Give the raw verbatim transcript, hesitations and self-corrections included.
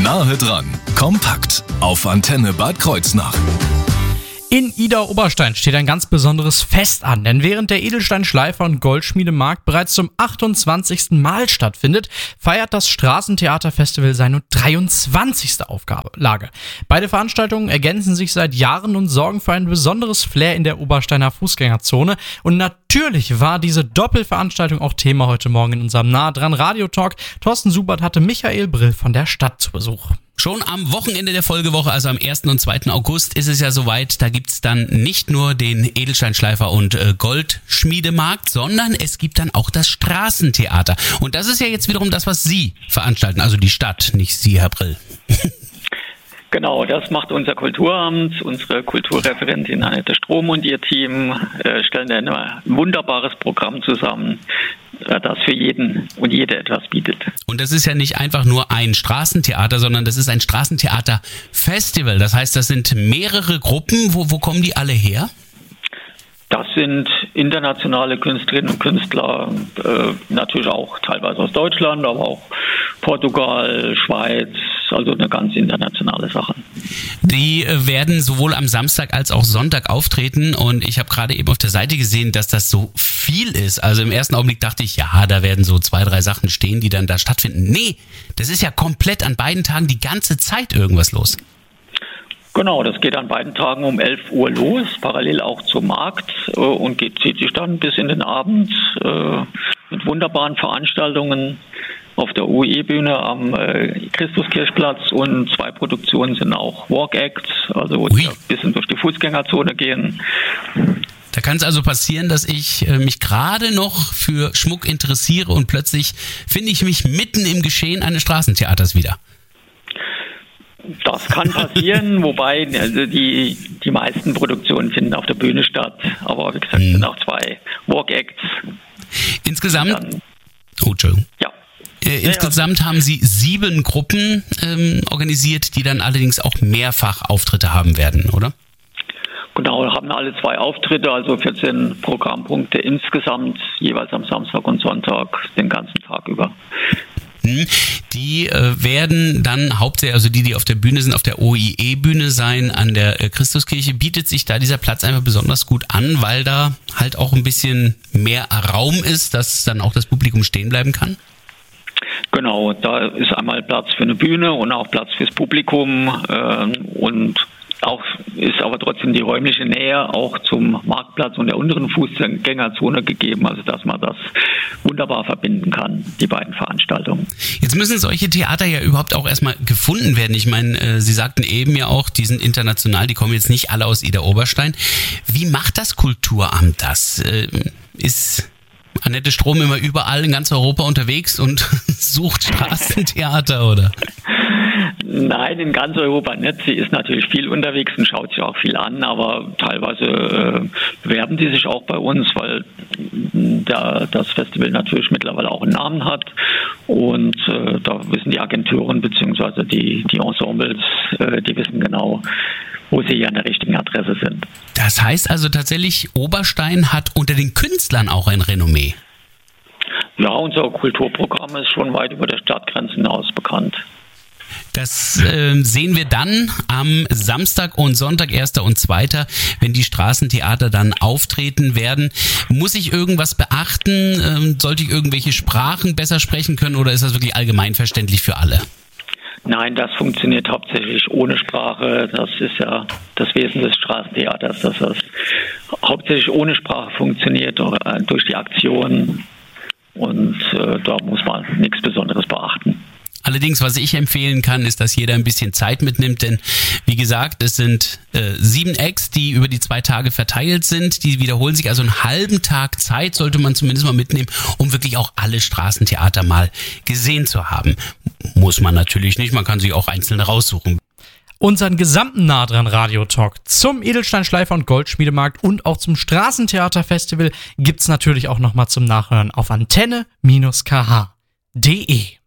Nahe dran, kompakt auf Antenne Bad Kreuznach. In Idar-Oberstein steht ein ganz besonderes Fest an, denn während der Edelsteinschleifer- und Goldschmiedemarkt bereits zum achtundzwanzigsten Mal stattfindet, feiert das Straßentheaterfestival seine dreiundzwanzigste Auflage. Beide Veranstaltungen ergänzen sich seit Jahren und sorgen für ein besonderes Flair in der Obersteiner Fußgängerzone. Und natürlich war diese Doppelveranstaltung auch Thema heute Morgen in unserem Nah dran Radio-Talk. Thorsten Subert hatte Michael Brill von der Stadt zu Besuch. Schon am Wochenende der Folgewoche, also am ersten und zweiten August, ist es ja soweit. Da gibt's dann nicht nur den Edelsteinschleifer- und äh, Goldschmiedemarkt, sondern es gibt dann auch das Straßentheater. Und das ist ja jetzt wiederum das, was Sie veranstalten, also die Stadt, nicht Sie, Herr Brill. Genau, das macht unser Kulturamt. Unsere Kulturreferentin Annette Strom und ihr Team äh, stellen ein wunderbares Programm zusammen, äh, das für jeden und jede etwas bietet. Und das ist ja nicht einfach nur ein Straßentheater, sondern das ist ein Straßentheater-Festival. Das heißt, das sind mehrere Gruppen. Wo, wo kommen die alle her? Das sind internationale Künstlerinnen und Künstler, äh, natürlich auch teilweise aus Deutschland, aber auch Portugal, Schweiz, also eine ganz internationale Sache. Die äh, werden sowohl am Samstag als auch Sonntag auftreten und ich habe gerade eben auf der Seite gesehen, dass das so viel ist. Also im ersten Augenblick dachte ich, ja, da werden so zwei, drei Sachen stehen, die dann da stattfinden. Nee, das ist ja komplett an beiden Tagen die ganze Zeit irgendwas los. Genau, das geht an beiden Tagen um elf Uhr los, parallel auch zum Markt äh, und geht, zieht sich dann bis in den Abend äh, mit wunderbaren Veranstaltungen auf der U E-Bühne am äh, Christuskirchplatz und zwei Produktionen sind auch Walk-Acts, also die ein bisschen durch die Fußgängerzone gehen. Da kann es also passieren, dass ich äh, mich gerade noch für Schmuck interessiere und plötzlich finde ich mich mitten im Geschehen eines Straßentheaters wieder. Das kann passieren, wobei also die, die meisten Produktionen finden auf der Bühne statt. Aber wie gesagt, es sind auch zwei Walk-Acts. Insgesamt, dann, oh, Entschuldigung. Ja. Äh, insgesamt ja, ja. haben Sie sieben Gruppen ähm, organisiert, die dann allerdings auch mehrfach Auftritte haben werden, oder? Genau, wir haben alle zwei Auftritte, also vierzehn Programmpunkte insgesamt, jeweils am Samstag und Sonntag, den ganzen Tag über. Die äh, werden dann hauptsächlich, also die, die auf der Bühne sind, auf der O I E-Bühne sein, an der äh, Christuskirche, bietet sich da dieser Platz einfach besonders gut an, weil da halt auch ein bisschen mehr Raum ist, dass dann auch das Publikum stehen bleiben kann? Genau, da ist einmal Platz für eine Bühne und auch Platz fürs Publikum äh, und auch ist aber trotzdem die räumliche Nähe auch zum Marktplatz und der unteren Fußgängerzone gegeben, also dass man das wunderbar verbinden kann, die beiden Veranstaltungen. Jetzt müssen solche Theater ja überhaupt auch erstmal gefunden werden. Ich meine, äh, Sie sagten eben ja auch, die sind international, die kommen jetzt nicht alle aus Idar-Oberstein. Wie macht das Kulturamt das? Äh, ist Annette Strom immer überall in ganz Europa unterwegs und sucht Straßentheater, oder? Nein, in ganz Europa nicht. Sie ist natürlich viel unterwegs und schaut sich auch viel an, aber teilweise äh, bewerben die sich auch bei uns, weil da das Festival natürlich mittlerweile auch einen Namen hat und äh, da wissen die Agenturen bzw. die, die Ensembles, äh, die wissen genau, wo sie hier an der richtigen Adresse sind. Das heißt also tatsächlich, Oberstein hat unter den Künstlern auch ein Renommee? Ja, unser Kulturprogramm ist schon weit über der Stadtgrenzen hinaus bekannt. Das äh, sehen wir dann am Samstag und Sonntag, erster und zweiter, wenn die Straßentheater dann auftreten werden. Muss ich irgendwas beachten? Ähm, sollte ich irgendwelche Sprachen besser sprechen können oder ist das wirklich allgemeinverständlich für alle? Nein, das funktioniert hauptsächlich ohne Sprache. Das ist ja das Wesen des Straßentheaters, dass das hauptsächlich ohne Sprache funktioniert, durch die Aktion. Und äh, da muss man nichts Besonderes beachten. Allerdings, was ich empfehlen kann, ist, dass jeder ein bisschen Zeit mitnimmt, denn wie gesagt, es sind äh, sieben Acts, die über die zwei Tage verteilt sind, die wiederholen sich, also einen halben Tag Zeit sollte man zumindest mal mitnehmen, um wirklich auch alle Straßentheater mal gesehen zu haben. Muss man natürlich nicht, man kann sich auch einzelne raussuchen. Unseren gesamten Nah dran Radio-Talk zum Edelsteinschleifer- und Goldschmiedemarkt und auch zum Straßentheaterfestival gibt's natürlich auch nochmal zum Nachhören auf antenne Bindestrich k h punkt d e.